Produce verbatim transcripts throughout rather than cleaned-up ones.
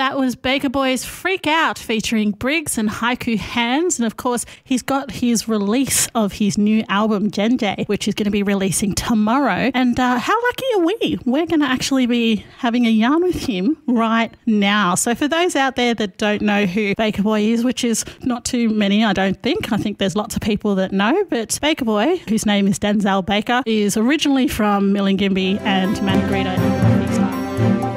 that was Baker Boy's Freak Out featuring Briggs and Haiku Hands. And of course, he's got his release of his new album, Gen Day, which is going to be releasing tomorrow. And uh, how lucky are we? We're going to actually be having a yarn with him right now. So for those out there that don't know who Baker Boy is, which is not too many, I don't think. I think there's lots of people that know. But Baker Boy, whose name is Denzel Baker, is originally from Milingimbi and Manigrita in North East Island.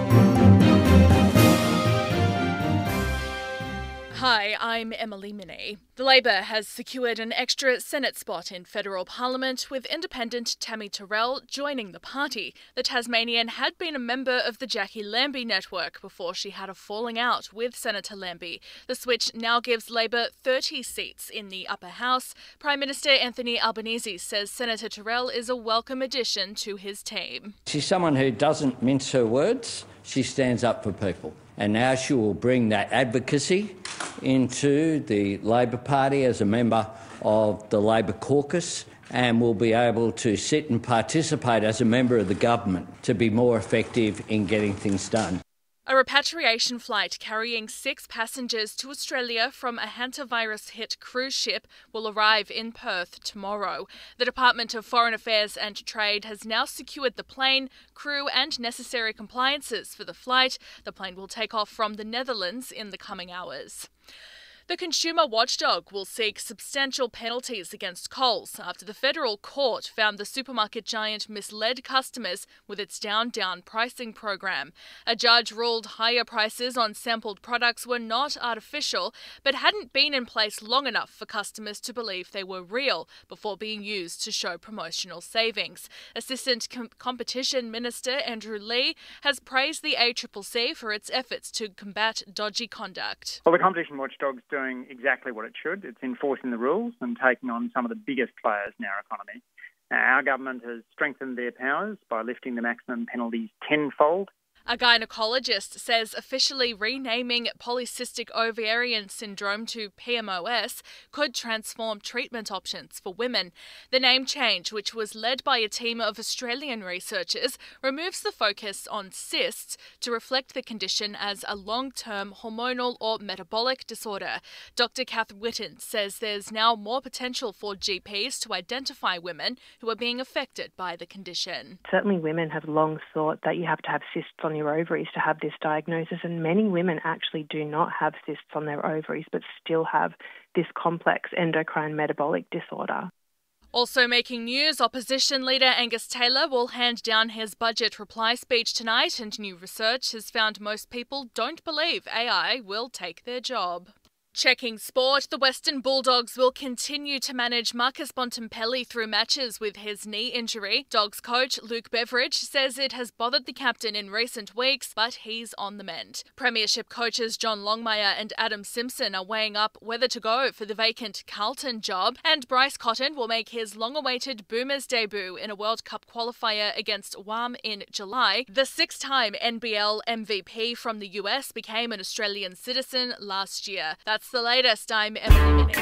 Hi, I'm Emily Minnie. The Labor has secured an extra Senate spot in federal parliament, with independent Tammy Terrell joining the party. The Tasmanian had been a member of the Jackie Lambie network before she had a falling out with Senator Lambie. The switch now gives Labor thirty seats in the upper house. Prime Minister Anthony Albanese says Senator Terrell is a welcome addition to his team. She's someone who doesn't mince her words. She stands up for people. And now she will bring that advocacy into the Labor Party as a member of the Labor caucus, and will be able to sit and participate as a member of the government to be more effective in getting things done. A repatriation flight carrying six passengers to Australia from a hantavirus-hit cruise ship will arrive in Perth tomorrow. The Department of Foreign Affairs and Trade has now secured the plane, crew and necessary compliances for the flight. The plane will take off from the Netherlands in the coming hours. The consumer watchdog will seek substantial penalties against Coles after the federal court found the supermarket giant misled customers with its down-down pricing program. A judge ruled higher prices on sampled products were not artificial, but hadn't been in place long enough for customers to believe they were real before being used to show promotional savings. Assistant Com- Competition Minister Andrew Lee has praised the A C C C for its efforts to combat dodgy conduct. Well, the competition watchdog's doing exactly what it should. It's enforcing the rules and taking on some of the biggest players in our economy. Now, our government has strengthened their powers by lifting the maximum penalties tenfold. A gynecologist says officially renaming polycystic ovarian syndrome to P M O S could transform treatment options for women. The name change, which was led by a team of Australian researchers, removes the focus on cysts to reflect the condition as a long-term hormonal or metabolic disorder. Doctor Kath Witten says there's now more potential for G Ps to identify women who are being affected by the condition. Certainly women have long thought that you have to have cysts on your ovaries to have this diagnosis, and many women actually do not have cysts on their ovaries but still have this complex endocrine metabolic disorder. Also making news, opposition leader Angus Taylor will hand down his budget reply speech tonight, and new research has found most people don't believe A I will take their job. Checking sport, the Western Bulldogs will continue to manage Marcus Bontempelli through matches with his knee injury. Dogs coach Luke Beveridge says it has bothered the captain in recent weeks, but he's on the mend. Premiership coaches John Longmire and Adam Simpson are weighing up whether to go for the vacant Carlton job, and Bryce Cotton will make his long-awaited Boomers debut in a World Cup qualifier against W A M in July. The six-time N B L M V P from the U S became an Australian citizen last year. That's the latest. I'm Emily Minnie.